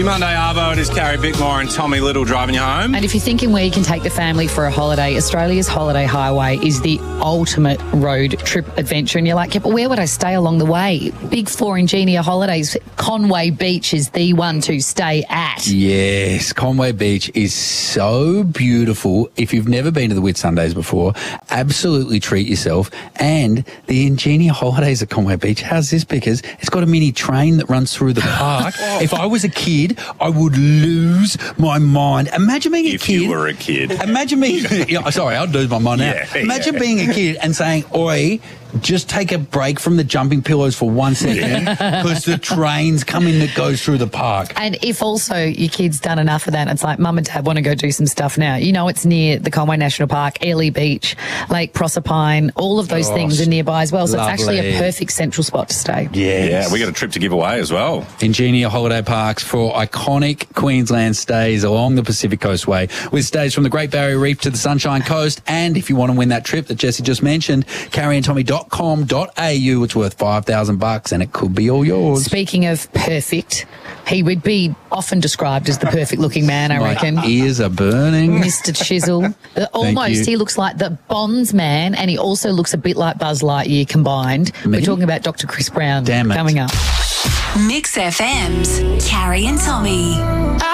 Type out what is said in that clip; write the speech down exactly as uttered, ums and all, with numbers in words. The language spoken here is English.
Monday Arvo, it is Carrie Bickmore and Tommy Little driving you home. And if you're thinking where you can take the family for a holiday, Australia's Holiday Highway is the ultimate road trip adventure. And you're like, yeah, but where would I stay along the way? Big Four Ingenia Holidays, Conway Beach is the one to stay at. Yes, Conway Beach is so beautiful. If you've never been to the Whitsundays before, absolutely treat yourself. And the Ingenia Holidays at Conway Beach, how's this? Because it's got a mini train that runs through the park. If I was a kid, I would lose my mind. Imagine being a if kid. If you were a kid. Imagine being... yeah, sorry, I'd lose my mind now. Yeah, Imagine yeah. being a kid and saying, oi, just take a break from the jumping pillows for one second because the train's coming that goes through the park. And if also your kid's done enough of that, it's like, mum and dad want to go do some stuff now. You know, it's near the Conway National Park, Ely Beach, Lake Proserpine, all of those Gosh, things are nearby as well. So lovely. it's actually a perfect central spot to stay. Yes. Yeah, we got a trip to give away as well. Ingenia Holiday Parks for iconic Queensland stays along the Pacific Coastway with stays from the Great Barrier Reef to the Sunshine Coast. And if you want to win that trip that Jesse just mentioned, carrie and tommy dot com dot a u, it's worth five thousand bucks and it could be all yours. Speaking of perfect, he would be often described as the perfect looking man, I My reckon. ears are burning. Mister Chisel. Uh, Almost, you. he looks like the Bonds man, and he also looks a bit like Buzz Lightyear combined. Me? We're talking about Doctor Chris Brown Damn it. coming up. Mix F M's Carrie and Tommy.